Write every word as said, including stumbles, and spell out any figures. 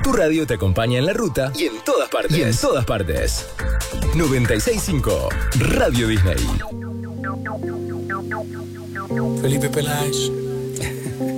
Tu radio te acompaña en la ruta y en todas partes. Y en todas partes. noventa y seis punto cinco Radio Disney. Felipe Peláez.